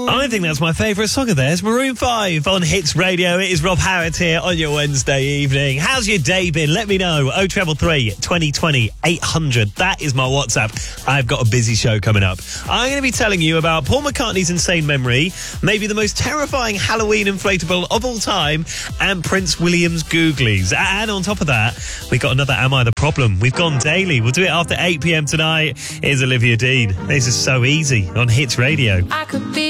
I think that's my favourite song of theirs, Maroon 5 on Hits Radio. It is Rob Howard here on your Wednesday evening. How's your day been? Let me know. 0333 2020 800. That is my WhatsApp. I've got a busy show coming up. I'm going to be telling you about Paul McCartney's Insane Memory, maybe the most terrifying Halloween inflatable of all time, and Prince William's Googlies. And on top of that, we got another Am I the Problem? We've gone daily. We'll do it after 8 p.m. tonight. Here's Olivia Dean. This is So Easy on Hits Radio. I could be